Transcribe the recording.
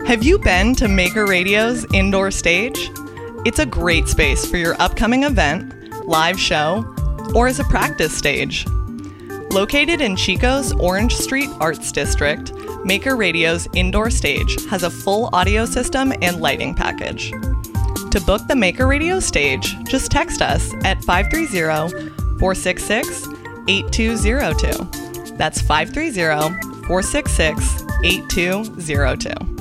Have you been to Maker Radio's indoor stage? It's a great space for your upcoming event, live show, or as a practice stage. Located in Chico's Orange Street Arts District, Maker Radio's indoor stage has a full audio system and lighting package. To book the Maker Radio stage, just text us at 530-466-8202. That's 530-466-8202.